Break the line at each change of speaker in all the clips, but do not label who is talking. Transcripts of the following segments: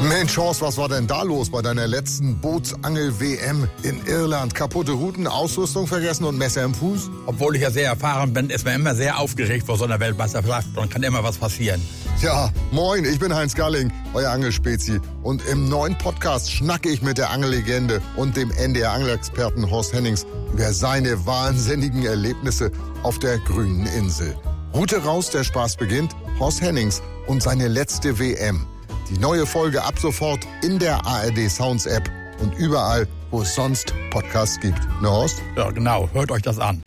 Mensch, Horst, was war denn da los bei deiner letzten Bootsangel-WM in Irland? Kaputte Routen, Ausrüstung vergessen und Messer im Fuß?
Obwohl ich ja sehr erfahren bin, ist man immer sehr aufgeregt vor so einer Weltmeisterschaft und kann immer was passieren.
Ja, moin, ich bin Heinz Galling, euer Angelspezi. Und im neuen Podcast schnacke ich mit der Angellegende und dem NDR-Angelexperten Horst Hennings über seine wahnsinnigen Erlebnisse auf der grünen Insel. Route raus, der Spaß beginnt. Horst Hennings und seine letzte WM. Die neue Folge ab sofort in der ARD Sounds App und überall, wo es sonst Podcasts gibt. Ne, Horst?
Ja, genau. Hört euch das an.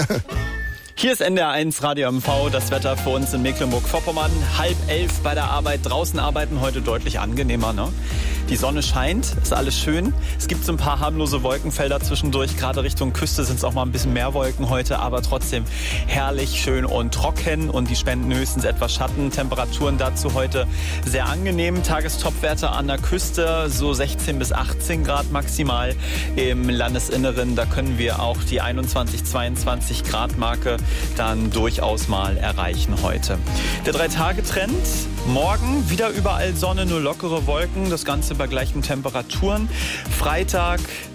Hier ist NDR1 Radio MV, das Wetter für uns in Mecklenburg-Vorpommern. 10:30 bei der Arbeit, draußen arbeiten heute deutlich angenehmer, ne? Die Sonne scheint, ist alles schön. Es gibt so ein paar harmlose Wolkenfelder zwischendurch. Gerade Richtung Küste sind es auch mal ein bisschen mehr Wolken heute, aber trotzdem herrlich, schön und trocken. Und die spenden höchstens etwas Schatten. Temperaturen dazu heute sehr angenehm. Tagestopwerte an der Küste so 16 bis 18 Grad maximal. Im Landesinneren, da können wir auch die 21, 22 Grad Marke dann durchaus mal erreichen heute. Der 3-Tage-Trend. Morgen wieder überall Sonne, nur lockere Wolken. Das Ganze bei gleichen Temperaturen. Freitag,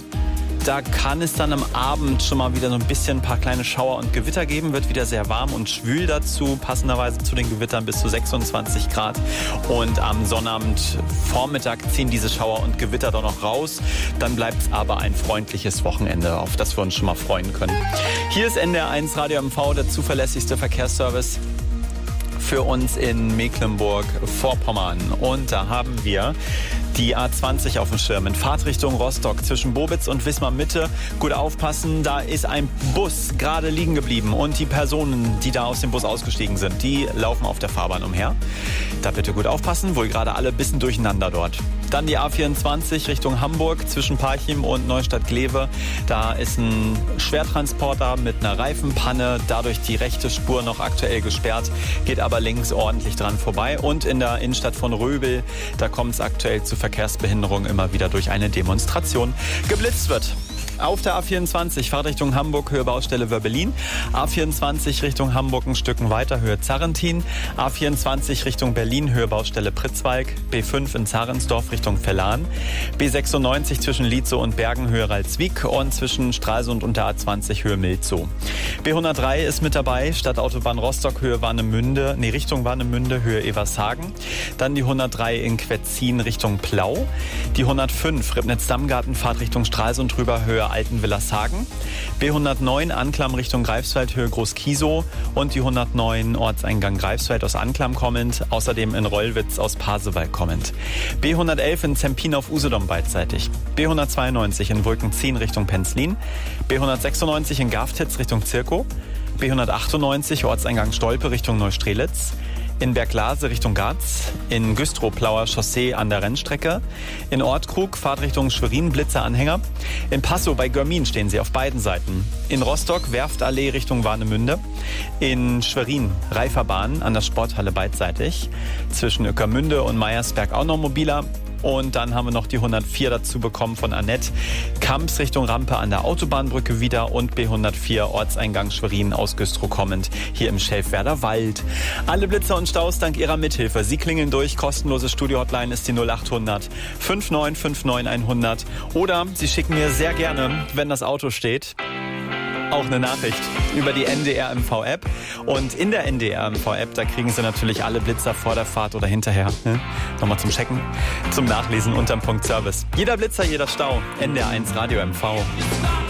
da kann es dann am Abend schon mal wieder so ein bisschen ein paar kleine Schauer und Gewitter geben. Wird wieder sehr warm und schwül dazu. Passenderweise zu den Gewittern bis zu 26 Grad. Und am Sonnabend Vormittag ziehen diese Schauer und Gewitter doch noch raus. Dann bleibt es aber ein freundliches Wochenende, auf das wir uns schon mal freuen können. Hier ist NDR1 Radio MV, der zuverlässigste Verkehrsservice für uns in Mecklenburg-Vorpommern. Und da haben wir die A20 auf dem Schirm in Fahrtrichtung Rostock zwischen Bobitz und Wismar-Mitte. Gut aufpassen, da ist ein Bus gerade liegen geblieben und die Personen, die da aus dem Bus ausgestiegen sind, die laufen auf der Fahrbahn umher. Da bitte gut aufpassen, wohl gerade alle ein bisschen durcheinander dort. Dann die A24 Richtung Hamburg zwischen Parchim und Neustadt-Glewe. Da ist ein Schwertransporter mit einer Reifenpanne, dadurch die rechte Spur noch aktuell gesperrt, geht aber links ordentlich dran vorbei. Und in der Innenstadt von Röbel, da kommt es aktuell zu Verkehrsbehinderung immer wieder durch eine Demonstration. Geblitzt wird. Auf der A24 Fahrtrichtung Hamburg, Höhe Baustelle Wörbelin. A24 Richtung Hamburg ein Stücken weiter, Höhe Zarrentin. A24 Richtung Berlin, Höhe Baustelle Pritzwalk. B5 in Zarensdorf Richtung Vellan. B96 zwischen Lietzow und Bergen, Höhe Ralswiek. Und zwischen Stralsund und der A20 Höhe Milzow. B103 ist mit dabei, Stadtautobahn Rostock, Höhe Warnemünde, Richtung Warnemünde, Höhe Evershagen. Dann die 103 in Quetzin Richtung Plau. Die 105 Ribnitz-Dammgarten, Fahrt Richtung Stralsund rüber, Höhe Altenwillershagen. B109 Anklam Richtung Greifswald, Höhe Groß-Kiesow. Und die 109 Ortseingang Greifswald aus Anklam kommend. Außerdem in Rollwitz aus Pasewalk kommend. B111 in Zempin auf Usedom beidseitig. B192 in Wolkenzien Richtung Penzlin. B196 in Gaftitz Richtung Zirkow. B198 Ortseingang Stolpe Richtung Neustrelitz. In Berglase Richtung Garz, in Güstrow-Plauer Chaussee an der Rennstrecke, in Ortkrug Fahrtrichtung Schwerin Blitzeranhänger, in Passow bei Görmin stehen sie auf beiden Seiten, in Rostock Werftallee Richtung Warnemünde, in Schwerin Reiferbahn an der Sporthalle beidseitig, zwischen Ueckermünde und Meiersberg auch noch mobiler. Und dann haben wir noch die 104 dazu bekommen von Annette. Kamps Richtung Rampe an der Autobahnbrücke wieder und B104 Ortseingang Schwerin aus Güstrow kommend hier im Schelfwerder Wald. Alle Blitzer und Staus dank ihrer Mithilfe. Sie klingeln durch. Kostenlose Studio-Hotline ist die 0800 5959 100. Oder Sie schicken mir sehr gerne, wenn das Auto steht, auch eine Nachricht über die NDR-MV-App. Und in der NDR-MV-App, da kriegen Sie natürlich alle Blitzer vor der Fahrt oder hinterher. Nochmal zum Checken, zum Nachlesen unterm Punkt Service. Jeder Blitzer, jeder Stau. NDR1 Radio MV.